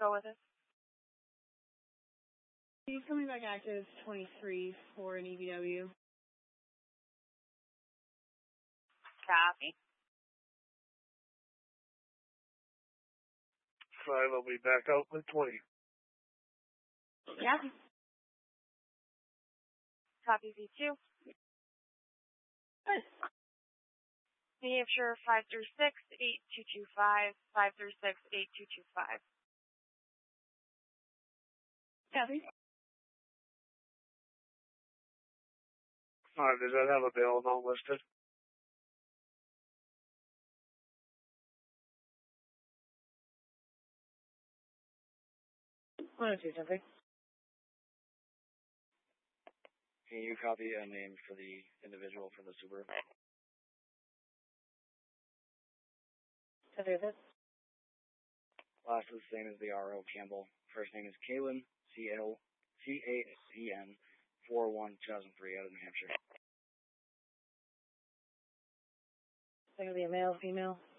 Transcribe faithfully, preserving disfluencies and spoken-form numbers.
go with it. He's coming back active twenty-three for an E V W. Copy. Five will be back out with twenty. Copy. Copy V two. Good. New Hampshire five three six, eight two two five, five three six, eight two two five. Copy. Five, does that have a bail amount listed? one oh two something. Can you copy a name for the individual for the Subaru? Copy this. Last is the same as the R O Campbell. First name is Kalen, C L C A C N, four one two thousand three out of New Hampshire. Is that going to be a male, female?